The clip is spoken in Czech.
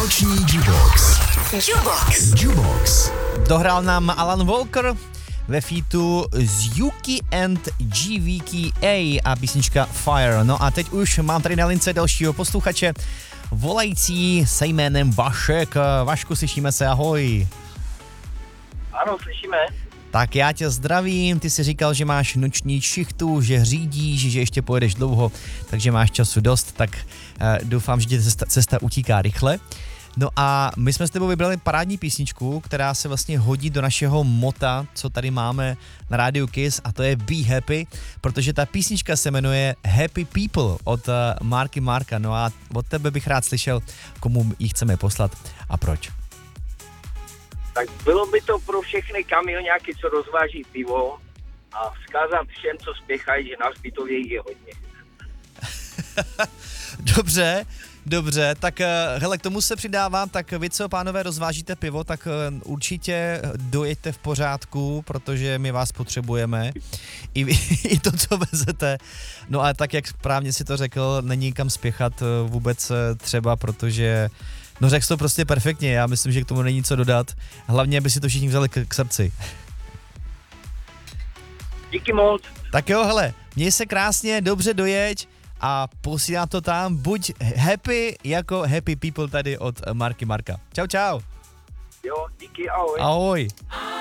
Noční Jubox. Dohrál nám Alan Walker ve featu z Yuki and GVKA a písnička Fire. No a teď už mám tady na lince dalšího posluchače, volající se jménem Vašek. Vašku, slyšíme se, ahoj. Ano, slyšíme. Tak já tě zdravím, ty jsi říkal, že máš noční šichtu, že řídíš, že ještě pojedeš dlouho, takže máš času dost, tak doufám, že ti cesta utíká rychle. No a my jsme s tebou vybrali parádní písničku, která se vlastně hodí do našeho mota, co tady máme na rádiu Kiss, a to je Be Happy, protože ta písnička se jmenuje Happy People od Marky Marka. No a od tebe bych rád slyšel, komu ji chceme poslat a proč. Tak bylo by to pro všechny kamioňáky, co rozváží pivo, a vzkázat všem, co spěchají, že na hřbitově je hodně. Dobře, tak hele, k tomu se přidávám, tak vy, co pánové rozvážíte pivo, tak určitě dojeďte v pořádku, protože my vás potřebujeme, i to, co vezete. No a tak, jak správně si to řekl, není kam spěchat vůbec třeba, protože no řekl jsi to prostě perfektně, já myslím, že k tomu není co dodat, hlavně, aby si to všichni vzali k srdci. Díky moc. Tak jo, hele, měj se krásně, dobře dojeď a posílám to tam, buď happy jako Happy People tady od Marky Marka. Čau. Jo, díky, ahoj. Ahoj.